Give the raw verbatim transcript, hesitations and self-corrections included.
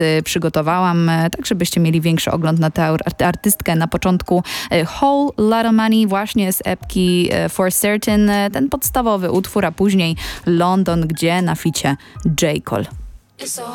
przygotowałam, tak żebyście mieli większy ogląd na tę artystkę. Na początku Whole Lotta Money właśnie z epki For Certain, ten podstawowy utwór, a później London, gdzie na ficie J. Cole.